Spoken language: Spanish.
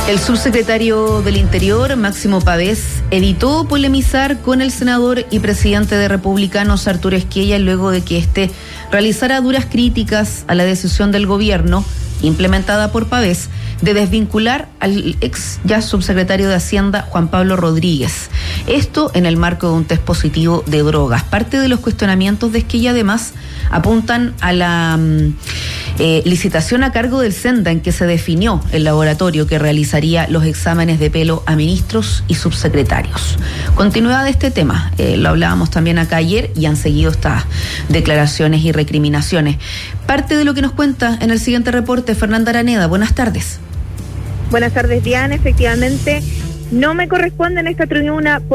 El subsecretario del Interior, Máximo Pavés, evitó polemizar con el senador y presidente de Republicanos, Arturo Esquella, luego de que éste realizara duras críticas a la decisión del gobierno, implementada por Pavés, de desvincular al ex ya subsecretario de Hacienda, Juan Pablo Rodríguez. Esto en el marco de un test positivo de drogas. Parte de los cuestionamientos de Esquella, además, apuntan a la licitación a cargo del Senda, en que se definió el laboratorio que realizaría los exámenes de pelo a ministros y subsecretarios. Continuidad de este tema, lo hablábamos también acá ayer y han seguido estas declaraciones y recriminaciones. Parte de lo que nos cuenta en el siguiente reporte, Fernanda Araneda. Buenas tardes. Buenas tardes, Diana. Efectivamente, no me corresponde en esta tribuna